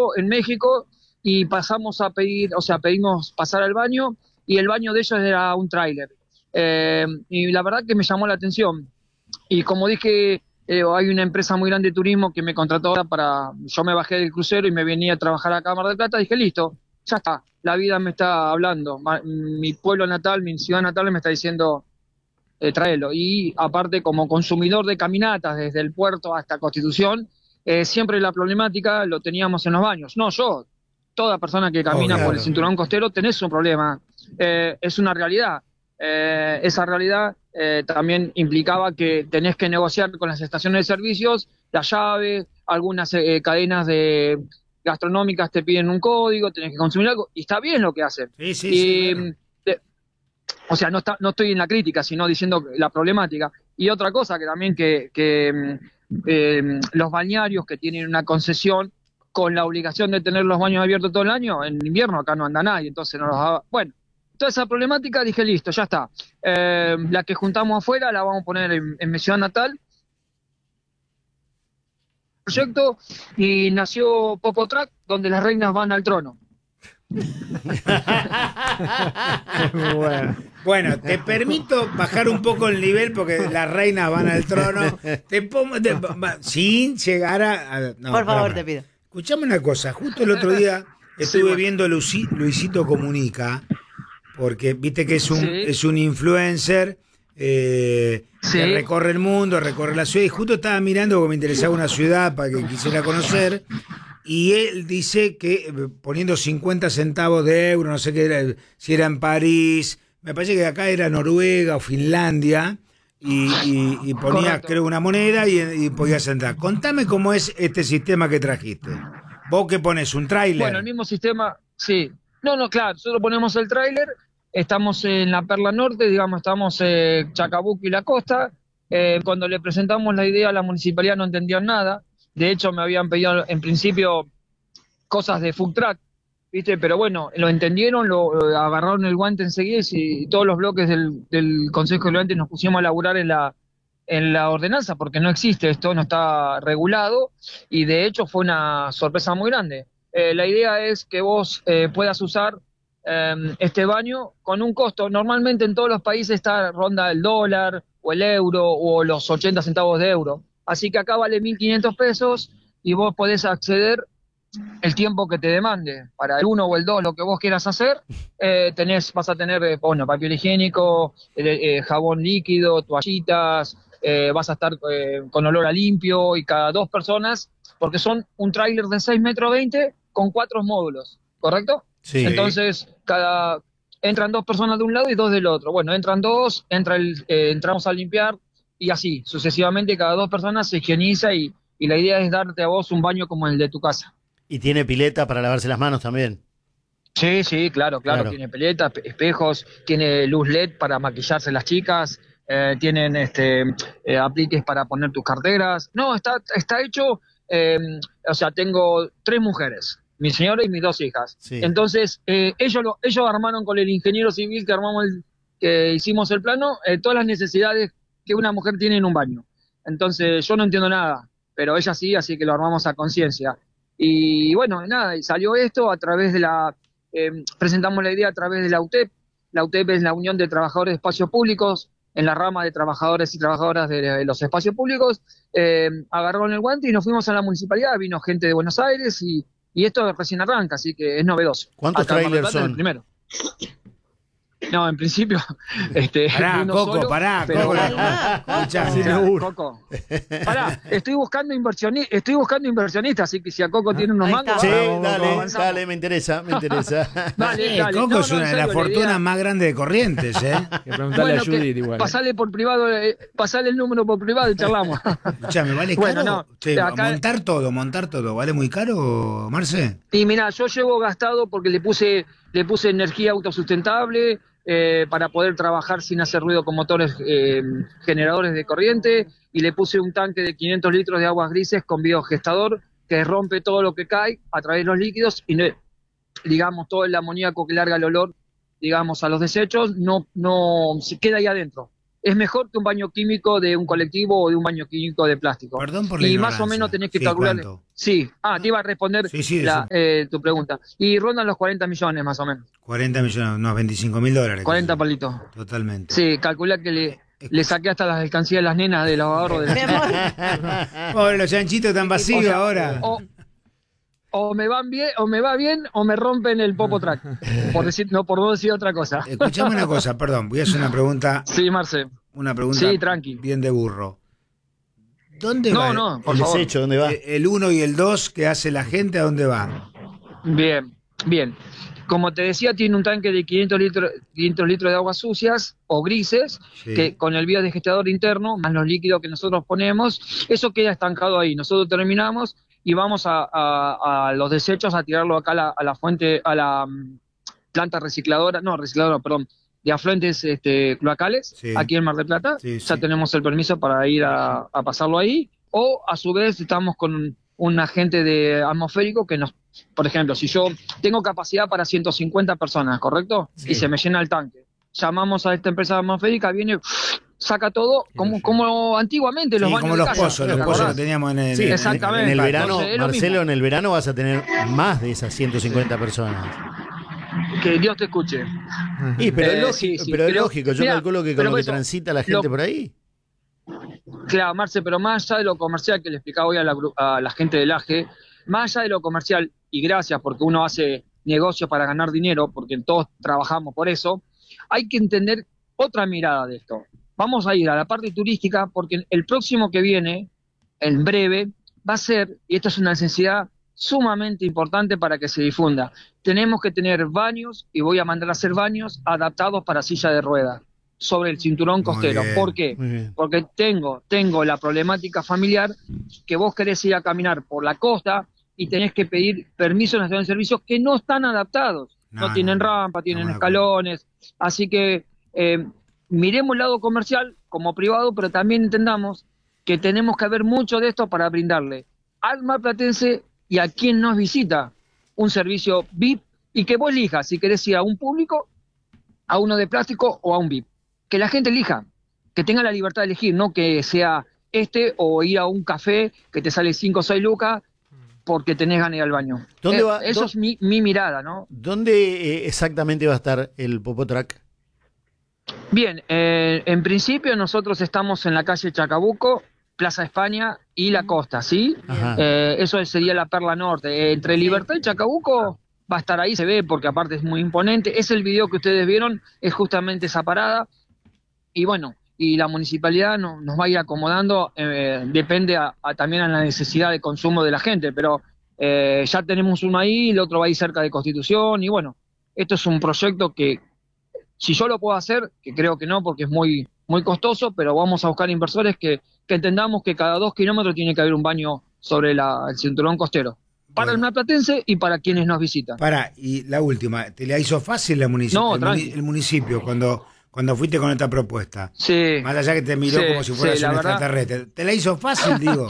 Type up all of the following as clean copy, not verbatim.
ejemplo, en México y pasamos a pedir, o sea, pedimos pasar al baño y el baño de ellos era un tráiler. Y la verdad que me llamó la atención. Y como dije, hay una empresa muy grande de turismo que me contrató ahora para... Yo me bajé del crucero y me venía a trabajar acá a Mar del Plata. Dije, listo, ya está, la vida me está hablando. Mi pueblo natal, mi ciudad natal me está diciendo, tráelo. Y aparte, como consumidor de caminatas desde el puerto hasta Constitución, siempre la problemática lo teníamos en los baños. No yo, toda persona que camina por el cinturón costero tenés un problema. Es una realidad. Esa realidad también implicaba que tenés que negociar con las estaciones de servicios la llave, algunas cadenas de gastronómicas te piden un código, tenés que consumir algo, y está bien lo que hacen. Sí, claro. O sea, no estoy en la crítica, sino diciendo la problemática. Y otra cosa que también los balnearios que tienen una concesión con la obligación de tener los baños abiertos todo el año, en invierno acá no anda nadie, entonces no los da... Bueno, toda esa problemática dije, listo, ya está. La que juntamos afuera la vamos a poner en mi ciudad natal. Proyecto, y nació Popotrack, donde las reinas van al trono. Bueno, te permito bajar un poco el nivel porque las reinas van al trono. Sin llegar a no, por favor, te pido. Escuchame una cosa, justo el otro día estuve viendo Luisito Comunica, porque viste que es un influencer que recorre el mundo, recorre la ciudad, y justo estaba mirando porque me interesaba una ciudad para que quisiera conocer, y él dice que poniendo 50 centavos de euro, no sé qué era, si era en París, me parece que acá era Noruega o Finlandia, y ponías, correcto, creo, una moneda y podías entrar. Contame cómo es este sistema que trajiste. ¿Vos qué pones? ¿Un tráiler? Bueno, el mismo sistema, sí. No, claro, nosotros ponemos el tráiler, estamos en la Perla Norte, digamos, estamos Chacabuco y La Costa. Cuando le presentamos la idea a la municipalidad no entendían nada. De hecho, me habían pedido en principio cosas de food truck, ¿viste? Pero bueno, lo entendieron, lo agarraron el guante enseguida, y todos los bloques del Consejo Deliberante nos pusimos a laburar en la ordenanza, porque no existe esto, no está regulado, y de hecho fue una sorpresa muy grande. La idea es que vos puedas usar este baño con un costo. Normalmente en todos los países está ronda el dólar o el euro o los 80 centavos de euro. Así que acá vale 1.500 pesos y vos podés acceder el tiempo que te demande, para el 1 o el 2, lo que vos quieras hacer. Vas a tener papel higiénico, jabón líquido, toallitas, vas a estar con olor a limpio, y cada 2 personas, porque son un tráiler de 6,20 metros con 4 módulos, ¿correcto? Sí. Entonces, entran 2 personas de un lado y 2 del otro. Bueno, entran 2, entramos a limpiar, y así, sucesivamente, cada 2 personas se higieniza, y la idea es darte a vos un baño como el de tu casa. ¿Y tiene pileta para lavarse las manos también? Sí, claro. Tiene pileta, espejos, tiene luz LED para maquillarse las chicas, tienen apliques para poner tus carteras. No, está hecho, o sea, tengo 3 mujeres, mi señora y mis 2 hijas. Sí. Entonces, ellos armaron con el ingeniero civil que hicimos el plano, todas las necesidades que una mujer tiene en un baño. Entonces, yo no entiendo nada, pero ella sí, así que lo armamos a conciencia. Y bueno, nada, y salió esto a través de presentamos la idea a través de la UTEP. La UTEP es la Unión de Trabajadores de Espacios Públicos, en la rama de trabajadores y trabajadoras de los espacios públicos. Agarraron el guante y nos fuimos a la municipalidad, vino gente de Buenos Aires, y esto recién arranca, así que es novedoso. ¿Cuántos trailers son? El primero. No, en principio. Pará, Coco. Pará, estoy buscando inversionistas, así que si a Coco tiene unos mangos. Sí, dale, me interesa. Dale. Coco es una de las fortunas más grandes de Corrientes, Que preguntarle a Judith igual. Pasale por privado, pasale el número por privado y charlamos. Escuchame, ¿vale caro? Montar todo, ¿vale muy caro, Marce? Y mirá, yo llevo gastado porque le puse energía autosustentable, para poder trabajar sin hacer ruido con motores generadores de corriente, y le puse un tanque de 500 litros de aguas grises con biogestador que rompe todo lo que cae a través de los líquidos, y digamos todo el amoníaco que larga el olor, digamos, a los desechos no se queda ahí adentro. es mejor que un baño químico de un colectivo o de un baño químico de plástico. Perdón por la y ignorancia. más o menos tenés que Sí, calcular. ¿cuánto? Sí, te iba a responder Sí, tu pregunta. Y rondan los 40 millones más o menos. 40 millones, unos $25.000. 40 palitos. Totalmente. Sí, calcula que le saqué hasta las alcancías de las nenas de los ahorros de Pobre, los chanchitos tan vacíos ahora. O me van bien, o me va bien, o me rompen el popo track. Por no decir otra cosa. Escuchame una cosa, perdón, voy a hacer una pregunta. Sí, Marce. Una pregunta Sí, tranqui. bien de burro. ¿Dónde va No, por El favor. desecho, ¿dónde va? el 1 y el 2 que hace la gente? ¿A dónde va? Bien. Como te decía, tiene un tanque de 500 litros de aguas sucias o grises, Sí. que con el biodigestador interno, más los líquidos que nosotros ponemos, eso queda estancado ahí. Nosotros terminamos y vamos a los desechos a tirarlo acá a la fuente, a la planta perdón, de afluentes cloacales, Sí. aquí en Mar del Plata. Sí, Ya sí. tenemos el permiso para ir a pasarlo ahí. O a su vez estamos con un agente de atmosférico que nos, por ejemplo, si yo tengo capacidad para 150 personas, ¿correcto? Sí. Y se me llena el tanque. Llamamos a esta empresa atmosférica, viene, saca todo, como antiguamente los Sí, baños como de los casa, pozos, ¿te los pozos acordás? que teníamos en el. Sí, exactamente. En el verano, Entonces, es lo Marcelo, mismo. en el verano vas a tener más de esas 150 personas. Que Dios te escuche. Y, pero es Sí, lógico, sí, pero es pero, lógico. Yo mirá, calculo que con pero lo que eso, transita la gente por ahí. Claro, Marce, pero más allá de lo comercial que le explicaba hoy a la gente del AGE, más allá de lo comercial, y gracias porque uno hace negocios para ganar dinero, porque todos trabajamos por eso, hay que entender otra mirada de esto. Vamos a ir a la parte turística porque el próximo que viene, en breve, va a ser, y esto es una necesidad sumamente importante para que se difunda, tenemos que tener baños, y voy a mandar a hacer baños adaptados para silla de ruedas, sobre el cinturón Muy costero. bien. ¿Por qué? Muy bien. Porque tengo la problemática familiar que vos querés ir a caminar por la costa y tenés que pedir permiso en la estación de servicios que no están adaptados. No tienen rampa, tienen estamos de acuerdo. escalones. Así que miremos el lado comercial como privado, pero también entendamos que tenemos que ver mucho de esto para brindarle al marplatense y a quien nos visita un servicio VIP y que vos elijas si querés ir a un público, a uno de plástico o a un VIP. Que la gente elija, que tenga la libertad de elegir, no que sea o ir a un café que te sale 5 o 6 lucas porque tenés ganas de ir al baño. ¿Dónde va- Eso es mi mirada, ¿no? ¿Dónde exactamente va a estar el Popotrack? Bien, en principio nosotros estamos en la calle Chacabuco, Plaza España y La Costa, ¿sí? Ajá. Eso sería la Perla Norte. Entre Libertad y Chacabuco va a estar ahí, se ve, porque aparte es muy imponente. Es el video que ustedes vieron, es justamente esa parada. Y bueno, y la municipalidad nos va a ir acomodando, depende también a la necesidad de consumo de la gente, pero ya tenemos uno ahí, el otro va a ir cerca de Constitución, y bueno, esto es un proyecto que, si yo lo puedo hacer, que creo que no, porque es muy, muy costoso, pero vamos a buscar inversores que entendamos que cada 2 kilómetros tiene que haber un baño sobre el cinturón costero, para el marplatense y para quienes nos visitan. Y la última, ¿te la hizo fácil No, tranqui. el municipio cuando fuiste con esta propuesta? Sí. Más allá que te miró Sí, como si fueras sí, un la verdad. extraterrestre. ¿Te la hizo fácil, digo?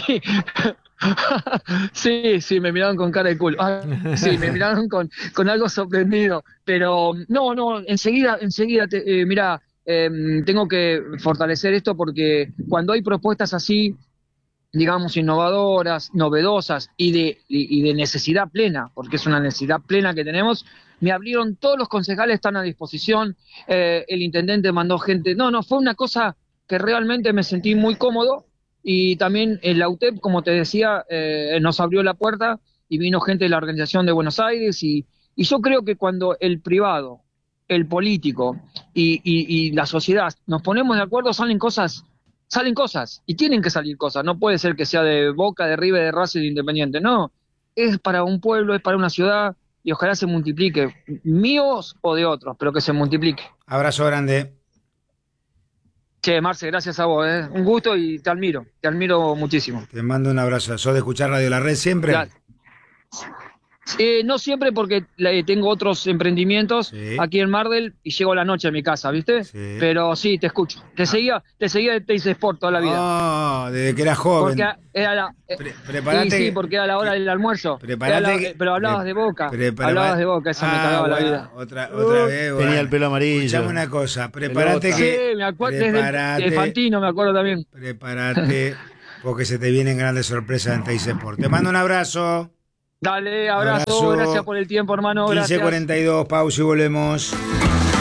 Sí, me miraron con cara de culo. Sí, me miraron con algo sorprendido. Pero no, enseguida, mirá, tengo que fortalecer esto porque cuando hay propuestas así, digamos, innovadoras, novedosas y de necesidad plena, porque es una necesidad plena que tenemos, me abrieron, todos los concejales están a disposición, el intendente mandó gente, fue una cosa que realmente me sentí muy cómodo, y también la UTEP, como te decía, nos abrió la puerta y vino gente de la Organización de Buenos Aires, y yo creo que cuando el privado, el político y la sociedad nos ponemos de acuerdo, salen cosas, y tienen que salir cosas. No puede ser que sea de Boca, de River, de Racing, de Independiente. No, es para un pueblo, es para una ciudad, y ojalá se multiplique, míos o de otros, pero que se multiplique. Abrazo grande. Che, Marce, gracias a vos, un gusto, y te admiro muchísimo. Te mando un abrazo. ¿Sos de escuchar Radio La Red siempre? Dale. No siempre porque tengo otros emprendimientos aquí en Mardel y llego a la noche a mi casa, ¿viste? Sí. Pero sí, te escucho. Te seguía de Teis Sport toda la vida. Desde que eras joven. Porque era preparate. Sí, porque era la hora del almuerzo. Pero hablabas de Boca. Hablabas de Boca, eso me cagaba la vida. Otra vez. Bueno. Tenía el pelo amarillo. Escuchame una cosa, prepárate que... Sí, me acuerdo, desde Fantino me acuerdo también. Prepárate, porque se te vienen grandes sorpresas en Teis Sport. Te mando un abrazo. Dale, abrazo, gracias por el tiempo, hermano. 15:42, pausa y volvemos.